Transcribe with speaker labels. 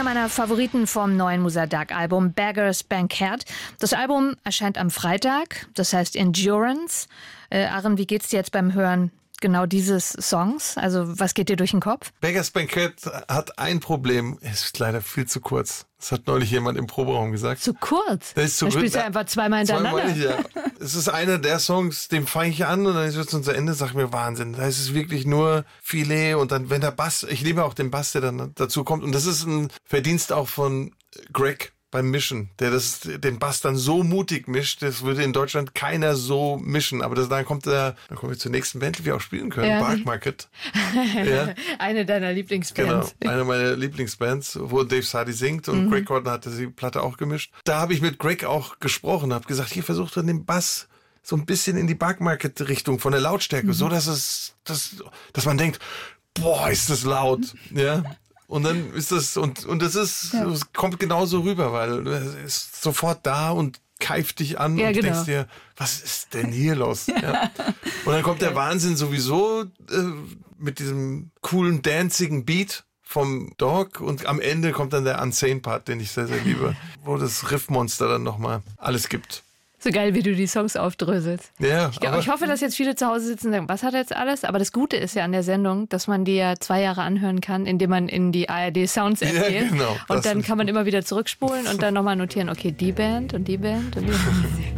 Speaker 1: meiner Favoriten vom neuen Musadaq-Album Beggars Banquet. Das Album erscheint am Freitag, das heißt Endurance. Aaron, wie geht's dir jetzt beim Hören genau dieses Songs? Also was geht dir durch den Kopf?
Speaker 2: Beggars Banquet hat ein Problem, es ist leider viel zu kurz. Das hat neulich jemand im Proberaum gesagt.
Speaker 1: Zu kurz?
Speaker 2: Das ist zu
Speaker 1: Dann spielst du einfach zweimal hintereinander.
Speaker 2: Ja. Es ist einer der Songs, den fange ich an und dann ist es unser Ende, sag ich mir, Wahnsinn. Da ist es wirklich nur Filet und dann, wenn der Bass, ich liebe auch den Bass, der dann dazu kommt. Und das ist ein Verdienst auch von Greg beim Mischen, der den Bass dann so mutig mischt, das würde in Deutschland keiner so mischen. Aber dann kommen wir zur nächsten Band, die wir auch spielen können, ja. Bark Market. Ja.
Speaker 1: Eine deiner Lieblingsbands.
Speaker 2: Genau, eine meiner Lieblingsbands, wo Dave Sardy singt und Greg Gordon hat die Platte auch gemischt. Da habe ich mit Greg auch gesprochen, habe gesagt, hier versucht er den Bass so ein bisschen in die Bark Market Richtung von der Lautstärke, so dass man denkt, boah, ist das laut, ja. Und dann ist das, und das ist, es kommt genauso rüber, weil es ist sofort da und keift dich an und denkst dir, was ist denn hier los? Ja. Und dann kommt der Wahnsinn sowieso mit diesem coolen, dancigen Beat vom Dog und am Ende kommt dann der Unsane-Part, den ich sehr, sehr liebe, wo das Riffmonster dann nochmal alles gibt.
Speaker 1: So geil, wie du die Songs aufdröselst.
Speaker 2: Ja,
Speaker 1: ich hoffe, dass jetzt viele zu Hause sitzen und sagen, was hat er jetzt alles? Aber das Gute ist ja an der Sendung, dass man die ja 2 Jahre anhören kann, indem man in die ARD Sounds App geht.
Speaker 2: Genau,
Speaker 1: und dann kann man immer wieder zurückspulen und dann nochmal notieren, okay, die Band und die Band und die Band.